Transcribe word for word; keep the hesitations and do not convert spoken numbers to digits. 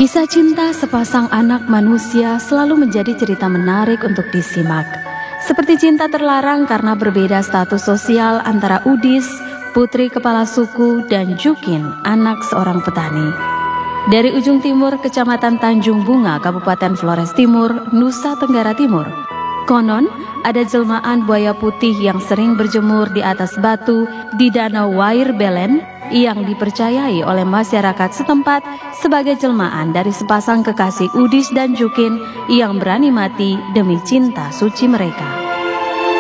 Kisah cinta sepasang anak manusia selalu menjadi cerita menarik untuk disimak. Seperti cinta terlarang karena berbeda status sosial antara Udis, putri kepala suku, dan Jukin, anak seorang petani. Dari ujung timur Kecamatan Tanjung Bunga, Kabupaten Flores Timur, Nusa Tenggara Timur, konon ada jelmaan buaya putih yang sering berjemur di atas batu di Danau Wair Belen yang dipercayai oleh masyarakat setempat sebagai jelmaan dari sepasang kekasih Udis dan Jukin yang berani mati demi cinta suci mereka.